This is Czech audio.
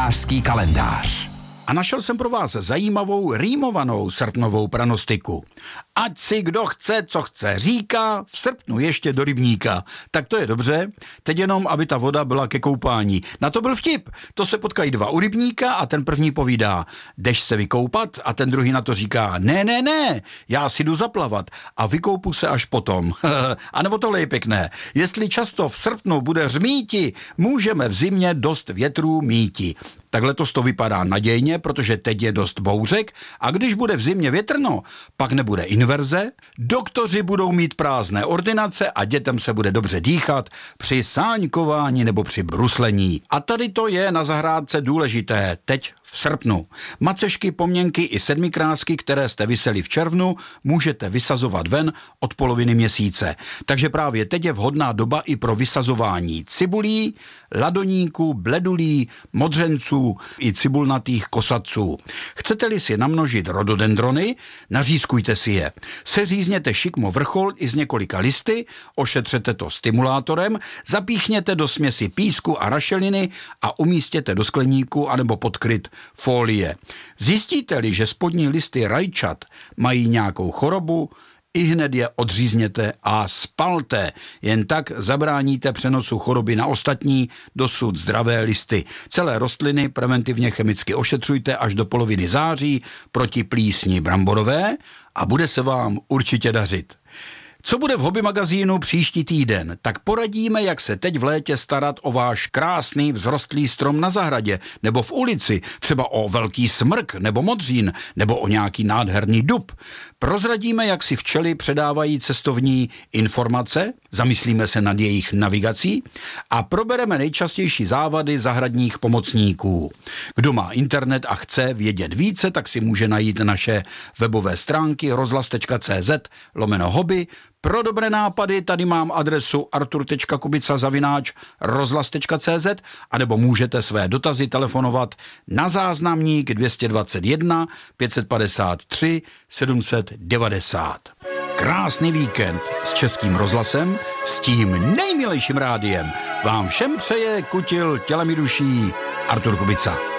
rybářský kalendář. A našel jsem pro vás zajímavou rýmovanou srpnovou pranostiku. Ať si kdo chce, co chce, říká, v srpnu ještě do rybníka. Tak to je dobře, teď jenom, aby ta voda byla ke koupání. Na to byl vtip. To se potkají dva u rybníka a ten první povídá, jdeš se vykoupat, a ten druhý na to říká, ne, já si jdu zaplavat a vykoupu se až potom. A nebo tohle je pěkné. Jestli často v srpnu bude řmíti, můžeme v zimě dost větrů míti. Tak letos to vypadá nadějně, protože teď je dost bouřek a když bude v zimě větrno, pak nebude inverze, doktoři budou mít prázdné ordinace a dětem se bude dobře dýchat při sáňkování nebo při bruslení. A tady to je na zahrádce důležité teď v srpnu. Macešky, pomněnky i sedmikrásky, které jste viseli v červnu, můžete vysazovat ven od poloviny měsíce. Takže právě teď je vhodná doba i pro vysazování cibulí, ladoníků, bledulí, modřenců i cibulnatých kosaců. Chcete-li si namnožit rododendrony, nařízkujte si je. Seřízněte šikmo vrchol i z několika listy, ošetřete to stimulátorem, zapíchněte do směsi písku a rašeliny a umístěte do skleníku anebo pod kryt folie. Zjistíte-li, že spodní listy rajčat mají nějakou chorobu, ihned je odřízněte a spalte. Jen tak zabráníte přenosu choroby na ostatní, dosud zdravé listy. Celé rostliny preventivně chemicky ošetřujte až do poloviny září proti plísni bramborové a bude se vám určitě dařit. Co bude v Hobby magazínu příští týden? Tak poradíme, jak se teď v létě starat o váš krásný vzrostlý strom na zahradě nebo v ulici, třeba o velký smrk nebo modřín nebo o nějaký nádherný dub. Prozradíme, jak si včely předávají cestovní informace, zamyslíme se nad jejich navigací a probereme nejčastější závady zahradních pomocníků. Kdo má internet a chce vědět více, tak si může najít naše webové stránky rozhlas.cz/hobby. Pro dobré nápady tady mám adresu artur.kubica@rozhlas.cz anebo můžete své dotazy telefonovat na záznamník 221 553 790. Krásný víkend s Českým rozhlasem, s tím nejmilejším rádiem. Vám všem přeje, kutil tělem i duší Artur Kubica.